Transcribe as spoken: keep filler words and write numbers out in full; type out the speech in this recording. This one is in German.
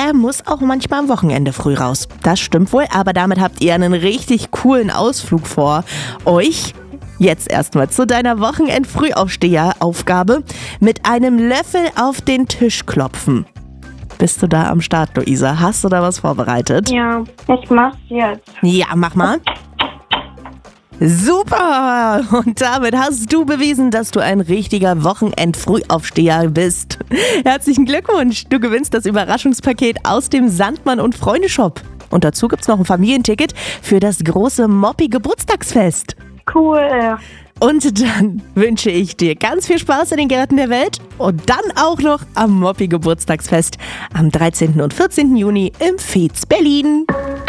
der muss auch manchmal am Wochenende früh raus. Das stimmt wohl, aber damit habt ihr einen richtig coolen Ausflug vor euch. Jetzt erstmal zu deiner Wochenend-Frühaufsteher-Aufgabe. Mit einem Löffel auf den Tisch klopfen. Bist du da am Start, Luisa? Hast du da was vorbereitet? Ja, ich mach's jetzt. Ja, mach mal. Super! Und damit hast du bewiesen, dass du ein richtiger Wochenend-Frühaufsteher bist. Herzlichen Glückwunsch! Du gewinnst das Überraschungspaket aus dem Sandmann und Freunde Shop. Und dazu gibt's noch ein Familienticket für das große Moppi-Geburtstagsfest. Cool. Und dann wünsche ich dir ganz viel Spaß in den Gärten der Welt und dann auch noch am Moppi-Geburtstagsfest am dreizehnten und vierzehnten Juni im Veets Berlin.